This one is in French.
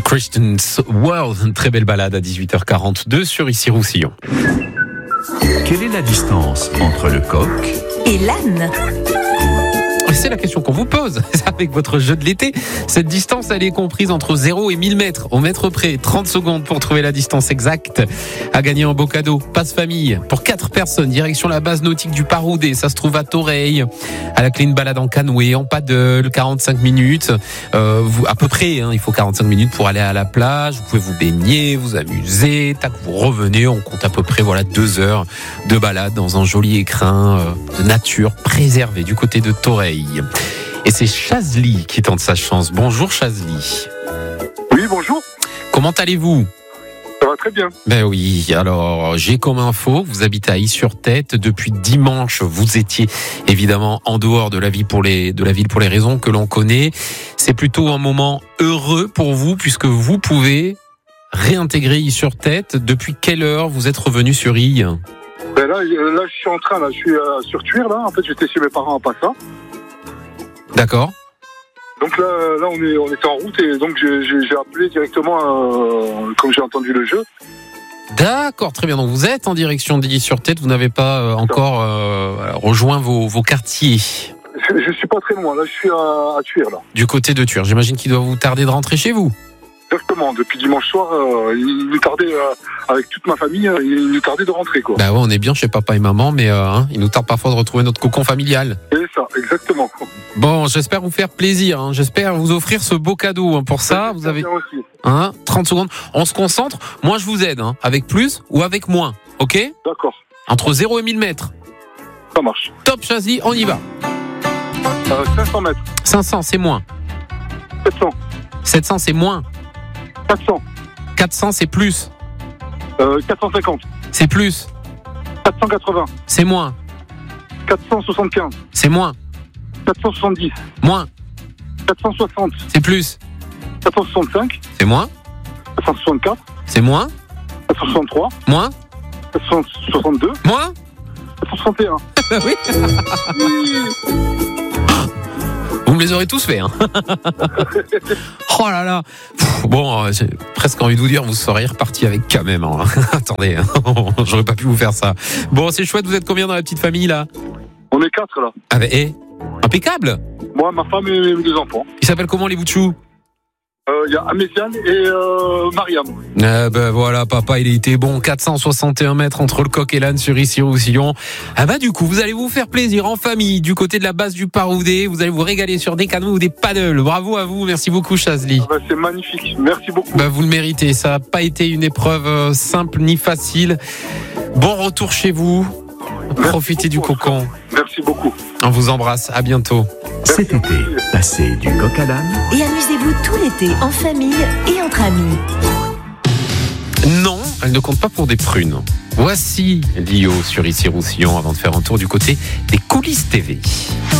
Christian's World, une très belle balade à 18h42 sur Issy-Roussillon. Quelle est la distance entre le coq et l'âne? C'est la question qu'on vous pose avec votre jeu de l'été. Cette distance, elle est comprise entre 0 et 1000 mètres. Au mètre près, 30 secondes pour trouver la distance exacte. À gagner un beau cadeau, passe-famille pour 4 personnes, direction la base nautique du Paroudé. Ça se trouve à Toreil. À la clé, une balade en canoë, en paddle, 45 minutes. À peu près, il faut 45 minutes pour aller à la plage. Vous pouvez vous baigner, vous amuser. Tac, vous revenez. On compte à peu près 2 heures de balade dans un joli écrin de nature préservé du côté de Toreil. Et c'est Chazli qui tente sa chance. Bonjour Chazli. Oui, bonjour. Comment allez-vous ? Ça va très bien. Ben oui, alors j'ai comme info, vous habitez à Ys-sur-Tête. Depuis dimanche, vous étiez évidemment en dehors de la ville pour les raisons que l'on connaît. C'est plutôt un moment heureux pour vous puisque vous pouvez réintégrer Ys-sur-Tête. Depuis quelle heure vous êtes revenu sur Ys ? Ben là, je suis en train, je suis sur Tuire, là. En fait, j'étais chez mes parents à Passa. D'accord. Donc là, on était en route et donc j'ai appelé directement, comme j'ai entendu le jeu. D'accord, très bien. Donc vous êtes en direction d'Y-sur-Tête, vous n'avez pas encore rejoint vos quartiers. Je suis pas très loin, là, je suis à Tuire, là. Du côté de Tuire. J'imagine qu'il doit vous tarder de rentrer chez vous. Exactement, depuis dimanche soir, il nous tardait, avec toute ma famille, il nous tardait de rentrer, quoi. Bah ouais, on est bien chez papa et maman, mais il nous tarde parfois de retrouver notre cocon familial. C'est ça, exactement. Bon, j'espère vous faire plaisir, j'espère vous offrir ce beau cadeau. Pour ça, vous avez 30 secondes. On se concentre. Moi, je vous aide, avec plus ou avec moins, ok ? D'accord. Entre 0 et 1000 mètres. Ça marche. Top, Chazli, on y va. 500 mètres. 500, c'est moins. 700. 700, c'est moins. 400. 400, c'est plus. 450. C'est plus. 480. C'est moins. 475. C'est moins. 470. Moins. 460. C'est plus. 465. C'est moins. 464. C'est moins. 463. Moins. 462. Moins. 461. Oui. Vous me les aurez tous fait, Oh là là. Bon, j'ai presque envie de vous dire, vous seriez reparti avec quand même. Attendez, j'aurais pas pu vous faire ça. Bon, c'est chouette, vous êtes combien dans la petite famille, là ? On est 4, là. Ah, impeccable. Moi, ma femme et mes 2 enfants. Ils s'appellent comment, les Boutchou ? Il y a Améziane et Mariam. Voilà, papa, il était bon. 461 mètres entre le coq et l'âne sur Issy-Roussillon. Du coup, vous allez vous faire plaisir en famille du côté de la base du Paroudé. Vous allez vous régaler sur des canoës ou des paddles. Bravo à vous. Merci beaucoup, Chazli. C'est magnifique. Merci beaucoup. Vous le méritez. Ça n'a pas été une épreuve simple ni facile. Bon retour chez vous. Profitez du cocon. Merci beaucoup. On vous embrasse. À bientôt. Cet été, passez du coq à l'âne et amusez-vous tout l'été en famille et entre amis. Non, elle ne compte pas pour des prunes. Voici Lio sur Issy-Roussillon avant de faire un tour du côté des coulisses TV.